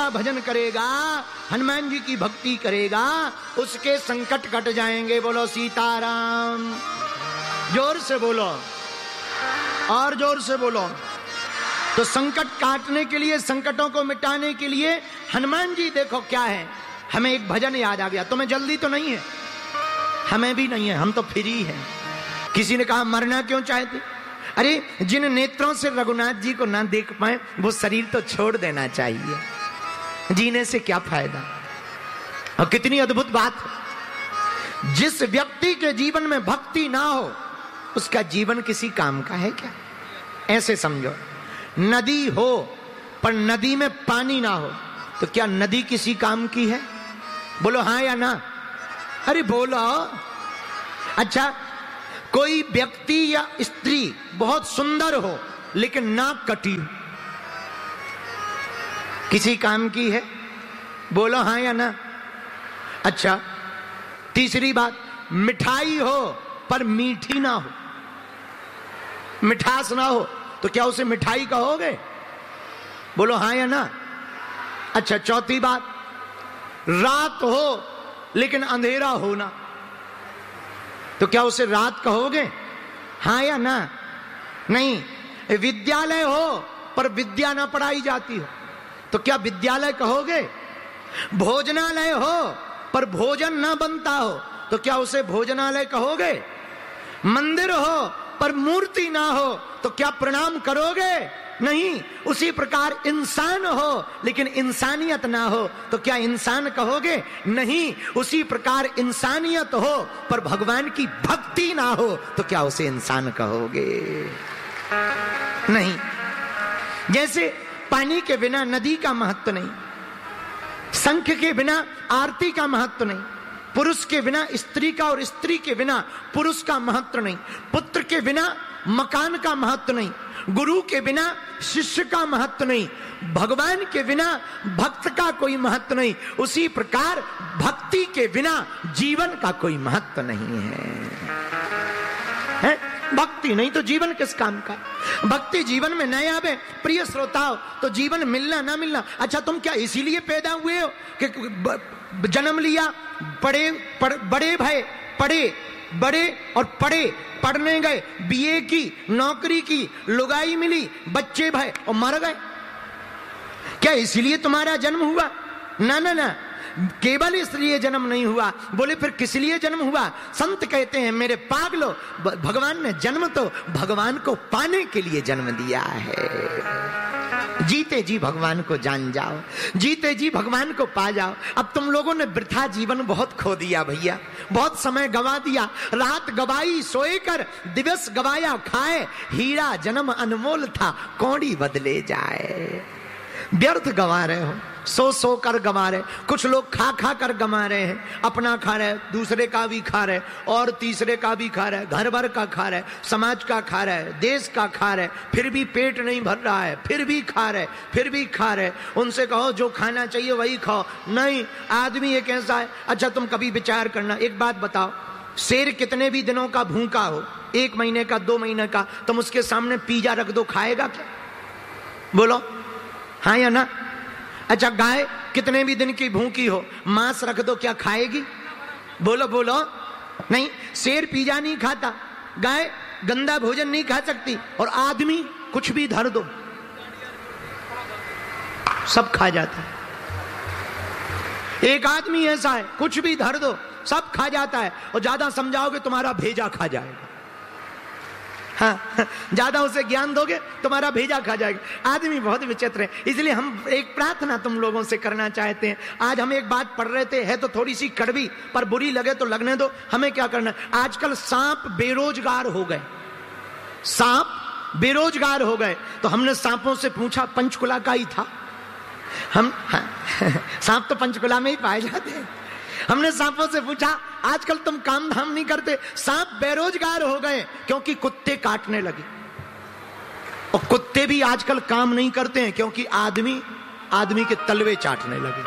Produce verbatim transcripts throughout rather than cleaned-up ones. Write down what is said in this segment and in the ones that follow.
का भजन करेगा, हनुमान जी की भक्ति करेगा, उसके संकट कट जाएंगे। बोलो सीताराम। जोर से बोलो, और जोर से बोलो। तो संकट काटने के लिए, संकटों को मिटाने के लिए हनुमान जी देखो क्या है। हमें एक भजन याद आ गया। तुम्हें जल्दी तो नहीं है, हमें भी नहीं है, हम तो फ्री हैं। किसी ने कहा मरना क्यों चाहते? अरे जिन नेत्रों से रघुनाथ जी को ना देख पाए वो शरीर तो छोड़ देना चाहिए, जीने से क्या फायदा। और कितनी अद्भुत बात है, जिस व्यक्ति के जीवन में भक्ति ना हो उसका जीवन किसी काम का है क्या? ऐसे समझो, नदी हो पर नदी में पानी ना हो तो क्या नदी किसी काम की है? बोलो हाँ या ना। अरे बोलो। अच्छा, कोई व्यक्ति या स्त्री बहुत सुंदर हो लेकिन नाक कटी हो, किसी काम की है? बोलो हाँ या ना। अच्छा, तीसरी बात, मिठाई हो पर मीठी ना हो, मिठास ना हो तो क्या उसे मिठाई कहोगे? बोलो हाँ या ना। अच्छा, चौथी बात, रात हो लेकिन अंधेरा होना तो क्या उसे रात कहोगे? हाँ या ना। नहीं। विद्यालय हो पर विद्या ना पढ़ाई जाती हो तो क्या विद्यालय कहोगे? भोजनालय हो पर भोजन ना बनता हो तो क्या उसे भोजनालय कहोगे? मंदिर हो पर मूर्ति ना हो तो क्या प्रणाम करोगे? नहीं। उसी प्रकार इंसान हो लेकिन इंसानियत ना हो तो क्या इंसान कहोगे? नहीं। उसी प्रकार इंसानियत हो पर भगवान की भक्ति ना हो तो क्या उसे इंसान कहोगे? नहीं। जैसे पानी के बिना नदी का महत्व नहीं, शंख के बिना आरती का महत्व नहीं, पुरुष के बिना स्त्री का और स्त्री के बिना पुरुष का महत्व नहीं, पुत्र के बिना मकान का महत्व नहीं, गुरु के बिना शिष्य का महत्व नहीं, भगवान के बिना भक्त का कोई महत्व नहीं, उसी प्रकार भक्ति के बिना जीवन का कोई महत्व नहीं है, है? भक्ति नहीं तो जीवन किस काम का? भक्ति जीवन में नहीं आवे प्रिय श्रोताओ तो जीवन मिलना ना मिलना। अच्छा, तुम क्या इसीलिए पैदा हुए हो कि जन्म लिया, पढ़े पढ़, बड़े भय, पढ़े बड़े और पढ़े, पढ़ने गए, बीए की, नौकरी की, लुगाई मिली, बच्चे भय और मर गए? क्या इसीलिए तुम्हारा जन्म हुआ? ना ना ना, केवल इसलिए जन्म नहीं हुआ। बोले फिर किस लिए जन्म हुआ? संत कहते हैं मेरे पागलो, भगवान ने जन्म तो भगवान को पाने के लिए जन्म दिया है। जीते जी भगवान को जान जाओ, जीते जी भगवान को पा जाओ। अब तुम लोगों ने वृथा जीवन बहुत खो दिया भैया, बहुत समय गवा दिया। रात गवाई सोए कर, दिवस गवाया खाए, हीरा जन्म अनमोल था कौड़ी बदले जाए। व्यर्थ गवा रहे हो, सो सो कर गवा रहे। कुछ लोग खा खा कर गवा रहे हैं, अपना खा रहे, दूसरे का भी खा रहे, और तीसरे का भी खा रहे, घर भर का खा रहे, समाज का खा रहे, देश का खा रहे, फिर भी पेट नहीं भर रहा है, फिर भी खा रहे, फिर भी खा रहे। उनसे कहो जो खाना चाहिए वही खाओ। नहीं, आदमी एक ऐसा है। अच्छा, तुम कभी विचार करना, एक बात बताओ, शेर कितने भी दिनों का भूखा हो, एक महीने का, दो महीने का, तुम उसके सामने पिज्जा रख दो, खाएगा क्या? बोलो हाँ या ना। अच्छा, गाय कितने भी दिन की भूखी हो, मांस रख दो, क्या खाएगी? बोलो बोलो। नहीं, शेर पिज्जा नहीं खाता, गाय गंदा भोजन नहीं खा सकती, और आदमी कुछ भी धर दो सब खा जाता है। एक आदमी ऐसा है, कुछ भी धर दो सब खा जाता है, और ज्यादा समझाओगे तुम्हारा भेजा खा जाएगा। हाँ, ज्यादा उसे ज्ञान दोगे तुम्हारा भेजा खा जाएगा। आदमी बहुत विचित्र है। इसलिए हम एक प्रार्थना तुम लोगों से करना चाहते हैं। आज हम एक बात पढ़ रहे थे, है तो थोड़ी सी कड़वी, पर बुरी लगे तो लगने दो। हमें क्या करना? आजकल सांप बेरोजगार हो गए, सांप बेरोजगार हो गए। तो हमने सांपों से पूछा, पंचकुला का ही था हम, हाँ, सांप तो पंचकुला में ही पाए जाते हैं। हमने सांपों से पूछा, आजकल तुम काम धाम नहीं करते? सांप बेरोजगार हो गए क्योंकि कुत्ते काटने लगे, और कुत्ते भी आजकल काम नहीं करते हैं क्योंकि आदमी आदमी के तलवे चाटने लगे।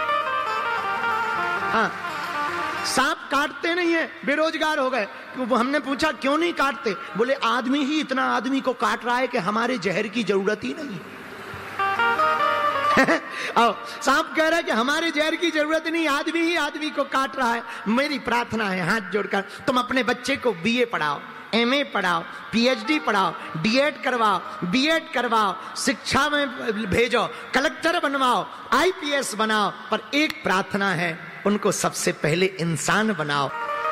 हाँ, सांप काटते नहीं है, बेरोजगार हो गए। हमने पूछा क्यों नहीं काटते? बोले आदमी ही इतना आदमी को काट रहा है कि हमारे जहर की जरूरत ही नहीं। और सांप कह रहा है कि हमारे जहर की जरूरत नहीं, आदमी ही आदमी को काट रहा है। मेरी प्रार्थना है हाथ जोड़कर, तुम अपने बच्चे को बीए पढ़ाओ, एमए पढ़ाओ, पीएचडी पढ़ाओ, डीएड करवाओ, बीएड करवाओ, शिक्षा में भेजो, कलेक्टर बनवाओ, आईपीएस बनाओ, पर एक प्रार्थना है, उनको सबसे पहले इंसान बनाओ।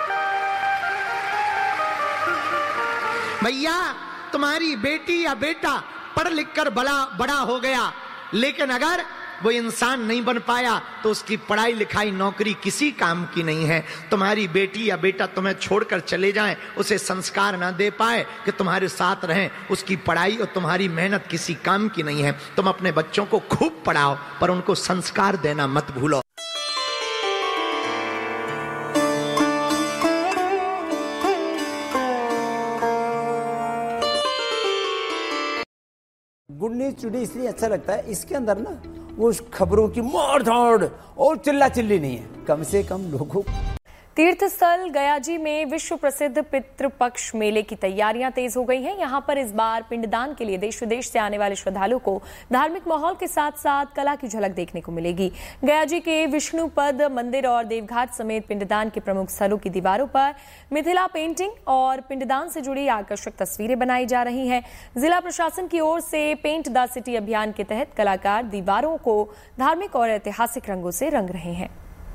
भैया तुम्हारी बेटी या बेटा पढ़ लिख कर बड़ा बड़ा हो गया, लेकिन अगर वो इंसान नहीं बन पाया तो उसकी पढ़ाई लिखाई नौकरी किसी काम की नहीं है। तुम्हारी बेटी या बेटा तुम्हें छोड़कर चले जाएं, उसे संस्कार ना दे पाए कि तुम्हारे साथ रहें, उसकी पढ़ाई और तुम्हारी मेहनत किसी काम की नहीं है। तुम अपने बच्चों को खूब पढ़ाओ, पर उनको संस्कार देना मत भूलो। गुड न्यूज टुडे इसलिए अच्छा लगता है, इसके अंदर ना वो खबरों की मार धाड़ और चिल्ला चिल्ली नहीं है, कम से कम लोगों। तीर्थ स्थल गया जी में विश्व प्रसिद्ध पितृपक्ष मेले की तैयारियां तेज हो गई हैं। यहां पर इस बार पिंडदान के लिए देश विदेश से आने वाले श्रद्धालुओं को धार्मिक माहौल के साथ साथ कला की झलक देखने को मिलेगी। गया जी के विष्णुपद मंदिर और देवघाट समेत पिंडदान के प्रमुख स्थलों की दीवारों पर मिथिला पेंटिंग और पिंडदान से जुड़ी आकर्षक तस्वीरें बनाई जा रही हैं। जिला प्रशासन की ओर से पेंट द सिटी अभियान के तहत कलाकार दीवारों को धार्मिक और ऐतिहासिक रंगों से रंग रहे हैं।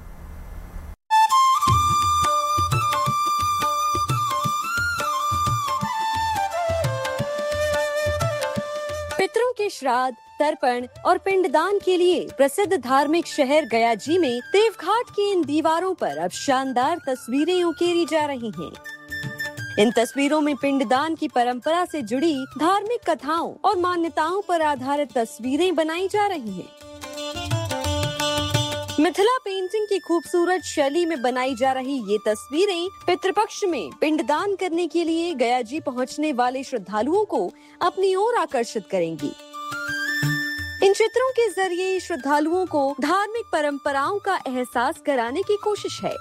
पितरों के श्राद्ध, तर्पण और पिंडदान के लिए प्रसिद्ध धार्मिक शहर गया जी में देवघाट की इन दीवारों पर अब शानदार तस्वीरें उकेरी जा रही हैं। इन तस्वीरों में पिंडदान की परंपरा से जुड़ी धार्मिक कथाओं और मान्यताओं पर आधारित तस्वीरें बनाई जा रही हैं। मिथिला पेंटिंग की खूबसूरत शैली में बनाई जा रही ये तस्वीरें पितृपक्ष में पिंडदान करने के लिए गया जी पहुंचने वाले श्रद्धालुओं को अपनी ओर आकर्षित करेंगी। इन चित्रों के जरिए श्रद्धालुओं को धार्मिक परंपराओं का एहसास कराने की कोशिश है।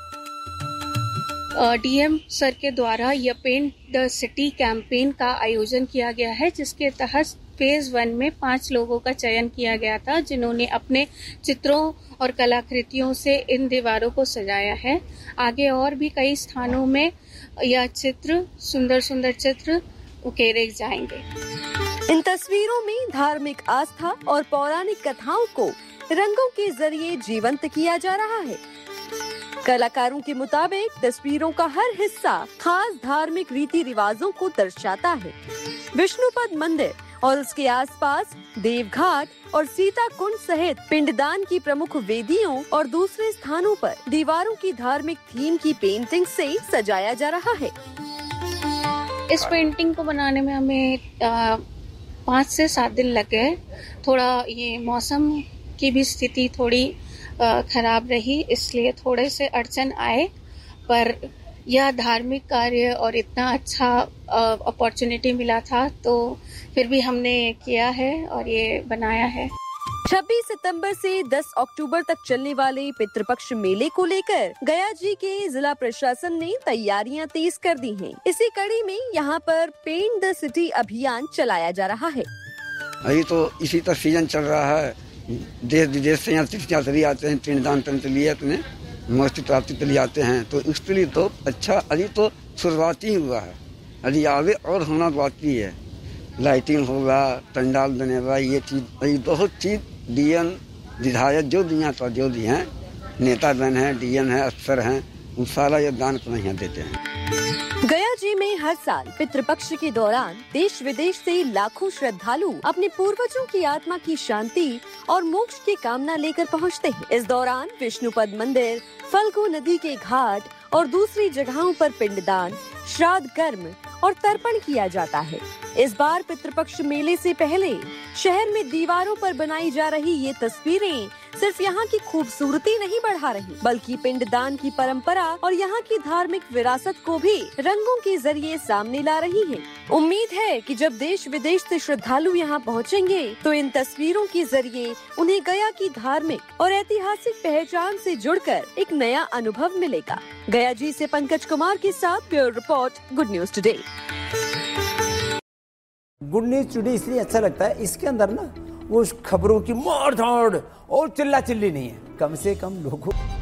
डीएम सर के द्वारा यह पेंट द सिटी कैंपेन का आयोजन किया गया है, जिसके तहत फेज वन में पांच लोगों का चयन किया गया था, जिन्होंने अपने चित्रों और कलाकृतियों से इन दीवारों को सजाया है। आगे और भी कई स्थानों में यह चित्र, सुंदर सुंदर चित्र उकेरे जाएंगे। इन तस्वीरों में धार्मिक आस्था और पौराणिक कथाओं को रंगों के जरिए जीवंत किया जा रहा है। कलाकारों के मुताबिक तस्वीरों का हर हिस्सा खास धार्मिक रीति रिवाजों को दर्शाता है। विष्णुपद मंदिर और उसके आसपास देवघाट और सीता कुंड सहित पिंडदान की प्रमुख वेदियों और दूसरे स्थानों पर दीवारों की धार्मिक थीम की पेंटिंग से सजाया जा रहा है। इस पेंटिंग को बनाने में हमें पाँच से सात दिन लग गए। थोड़ा ये मौसम की भी स्थिति थोड़ी खराब रही, इसलिए थोड़े से अड़चन आए, पर यह धार्मिक कार्य और इतना अच्छा अपॉर्चुनिटी मिला था, तो फिर भी हमने किया है और ये बनाया है। छब्बीस सितंबर से दस अक्टूबर तक चलने वाले पितृपक्ष मेले को लेकर गया जी के जिला प्रशासन ने तैयारियां तेज कर दी हैं। इसी कड़ी में यहां पर पेंट द सिटी अभियान चलाया जा रहा है। अभी तो इसी तरह सीजन चल रहा है, देश विदेश से यहाँ तीर्थयात्री आते हैं, पिंडदान करने के लिए अपने मोक्ष प्राप्ति के लिए आते हैं, तो उसके लिए तो अच्छा, अभी तो शुरुआत ही हुआ है, अभी आगे और होना बाकी है। लाइटिंग होगा, पंडाल बनेगा, ये चीज, ये बहुत चीज डीएम विधायक जो भी यहाँ पर जो भी हैं, नेता बन है, डीएम है, अफसर हैं, वो सारा योगदान अपना यहाँ देते हैं। गया जी में हर साल पितृपक्ष के दौरान देश विदेश से लाखों श्रद्धालु अपने पूर्वजों की आत्मा की शांति और मोक्ष की कामना लेकर पहुंचते हैं। इस दौरान विष्णुपद मंदिर, फल्गु नदी के घाट और दूसरी जगहों पर पिंडदान, श्राद्ध कर्म और तर्पण किया जाता है। इस बार पितृपक्ष मेले से पहले शहर में दीवारों पर बनाई जा रही ये तस्वीरें सिर्फ यहाँ की खूबसूरती नहीं बढ़ा रही, बल्कि पिंडदान की परंपरा और यहाँ की धार्मिक विरासत को भी रंगों के जरिए सामने ला रही हैं। उम्मीद है कि जब देश विदेश से श्रद्धालु यहाँ पहुँचेंगे तो इन तस्वीरों के जरिए उन्हें गया की धार्मिक और ऐतिहासिक पहचान से जुड़कर एक नया अनुभव मिलेगा। गया जी से पंकज कुमार के साथ bureau report, good news today. Good news today इसलिए अच्छा लगता है, इसके अंदर ना वो खबरों की मार धाड़ और चिल्ला चिल्ली नहीं है, कम से कम लोगों